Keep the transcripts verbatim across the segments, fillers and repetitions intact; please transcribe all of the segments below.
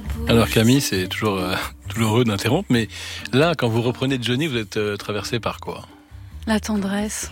Alors Camille, c'est toujours euh, douloureux d'interrompre, mais là, quand vous reprenez Johnny, vous êtes euh, traversé par quoi ? La tendresse.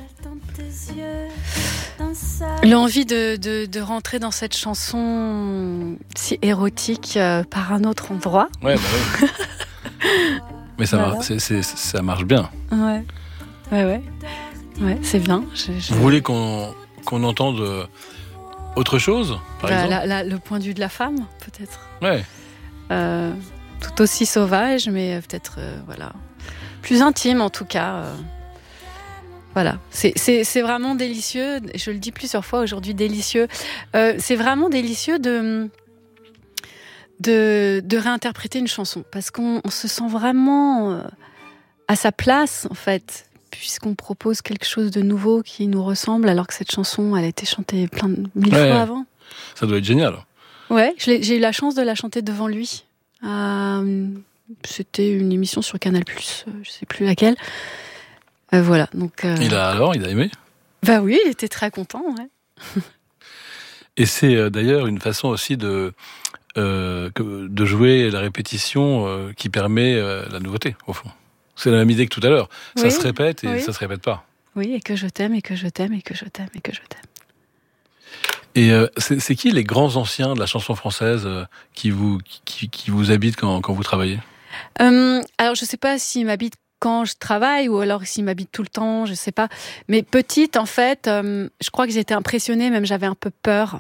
L'envie de, de, de rentrer dans cette chanson si érotique euh, par un autre endroit. Ouais, bah oui. Mais ça, Voilà. mar- c'est, c'est, ça marche bien. Ouais, ouais, ouais. Ouais, c'est bien. Je, je... Vous voulez qu'on, qu'on entende euh, autre chose, par Bah, exemple ? la, la, le point de vue de la femme, peut-être. Ouais. Euh, tout aussi sauvage, mais peut-être euh, voilà, plus intime en tout cas. Euh, voilà, c'est, c'est, c'est vraiment délicieux. Je le dis plusieurs fois aujourd'hui, délicieux. Euh, c'est vraiment délicieux de, de, de réinterpréter une chanson parce qu'on on se sent vraiment euh, à sa place en fait, puisqu'on propose quelque chose de nouveau qui nous ressemble, alors que cette chanson, elle a été chantée plein de mille Ouais. fois avant. Ça doit être génial. Ouais, je l'ai, j'ai eu la chance de la chanter devant lui. Euh, c'était une émission sur Canal plus, euh, je sais plus laquelle. Euh, voilà, donc. Euh... Il a alors, il a aimé ? Bah oui, il était très content. Ouais. Et c'est euh, d'ailleurs une façon aussi de, euh, que- de jouer la répétition euh, qui permet euh, la nouveauté, au fond. C'est la même idée que tout à l'heure. Ça Oui, se répète et oui. ça se répète pas. Oui, et que je t'aime, et que je t'aime, et que je t'aime, et que je t'aime. Et euh, c'est, c'est qui les grands anciens de la chanson française euh, qui vous qui, qui vous habitent quand, quand vous travaillez ? Euh, alors, je sais pas s'il m'habite quand je travaille ou alors s'il m'habite tout le temps, je sais pas. Mais petite, en fait, euh, je crois que j'ai été impressionnée, même j'avais un peu peur.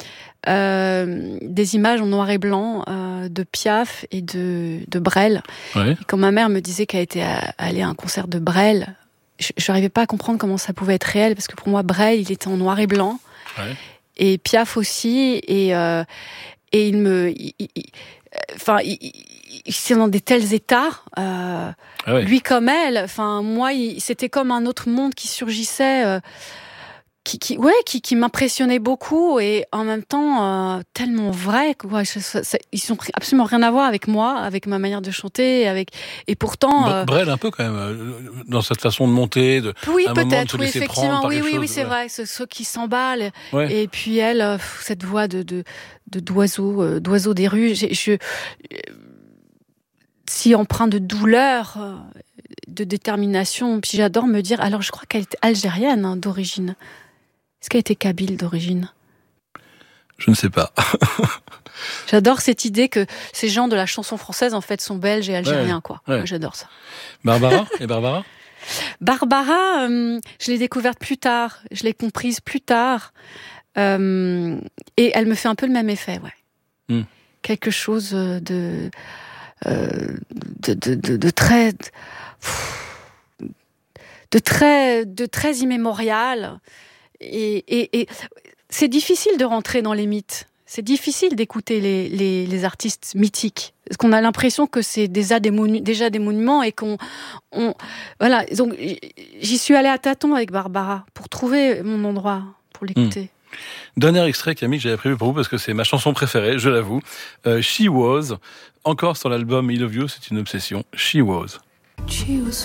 Euh, des images en noir et blanc euh, de Piaf et de, de Brel. Ouais. Et quand ma mère me disait qu'elle était à- allée à un concert de Brel, je n'arrivais pas à comprendre comment ça pouvait être réel, parce que pour moi, Brel, il était en noir et blanc, Ouais. et Piaf aussi, et, euh, et il me... il- il- il- Enfin, il, il, il- c'est dans des tels états, euh, Ah ouais. lui comme elle. Enfin, moi, il- c'était comme un autre monde qui surgissait, euh, qui, qui, ouais, qui, qui m'impressionnait beaucoup et en même temps euh, tellement vrai. Quoi. Je- ça- ça- ils ont absolument rien à voir avec moi, avec ma manière de chanter, avec et pourtant. Bre- euh, Brel un peu quand même euh, dans cette façon de monter, de oui, un moment de peut-être, se oui, laisser prendre effectivement, par oui, quelque oui, chose, oui, c'est ouais. vrai, ce- ceux qui s'emballent. Ouais. Et puis elle, euh, cette voix de, de, de d'oiseau, euh, d'oiseau des rues, j'ai- je, euh, si empreint de douleur, euh, de détermination. Puis j'adore me dire, alors je crois qu'elle était algérienne hein, d'origine. Est-ce qu'elle était kabyle d'origine ? Je ne sais pas. J'adore cette idée que ces gens de la chanson française en fait sont belges et algériens, Ouais, quoi. ouais. Moi, j'adore ça. Barbara et Barbara ? Barbara, euh, je l'ai découverte plus tard, je l'ai comprise plus tard, euh, et elle me fait un peu le même effet, ouais. Mm. Quelque chose de euh, de, de, de, de très de très de très immémorial, et, et, et c'est difficile de rentrer dans les mythes. C'est difficile d'écouter les, les, les artistes mythiques. Parce qu'on a l'impression que c'est déjà des, monu- déjà des monuments et qu'on... On, voilà, donc j'y suis allée à tâtons avec Barbara pour trouver mon endroit pour l'écouter. Mmh. Dernier extrait, Camille, que j'avais prévu pour vous parce que c'est ma chanson préférée, je l'avoue. Euh, She Was, encore sur l'album I Love You, c'est une obsession. She Was. She was